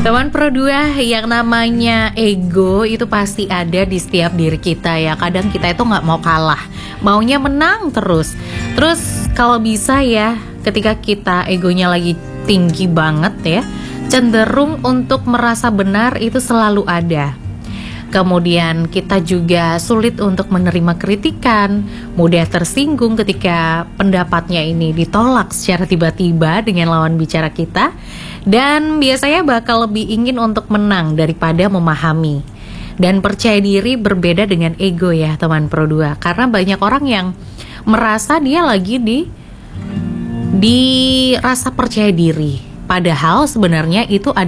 Teman Pro 2, yang namanya ego itu pasti ada di setiap diri kita ya. Kadang kita itu nggak mau kalah, maunya menang terus. Terus kalau bisa ya, ketika kita egonya lagi tinggi banget ya, cenderung untuk merasa benar itu selalu ada. Kemudian kita juga sulit untuk menerima kritikan, mudah tersinggung ketika pendapatnya ini ditolak secara tiba-tiba dengan lawan bicara kita, dan biasanya bakal lebih ingin untuk menang daripada memahami. Dan percaya diri berbeda dengan ego ya teman Pro 2, karena banyak orang yang merasa dia lagi di rasa percaya diri, padahal sebenarnya itu